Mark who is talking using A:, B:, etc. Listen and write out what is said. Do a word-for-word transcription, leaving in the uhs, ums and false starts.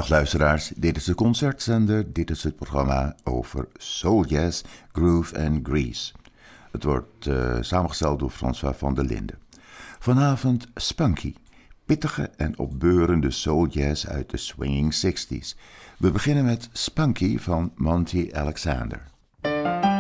A: Dag luisteraars, dit is de Concertzender, dit is het programma over soul jazz, groove en grease. Het wordt uh, samengesteld door François van der Linden. Vanavond Spunky, pittige en opbeurende soul jazz uit de swinging zestig's. We beginnen met Spunky van Monty Alexander.